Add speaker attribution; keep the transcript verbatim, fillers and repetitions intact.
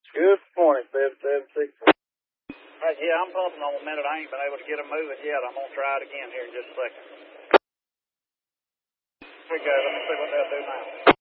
Speaker 1: Good morning, seven seven six.
Speaker 2: Right, yeah, I'm pumping on a minute. I ain't been able to get them moving yet. I'm going to try it again here in just a second. Here we go. Let me see what they'll do now.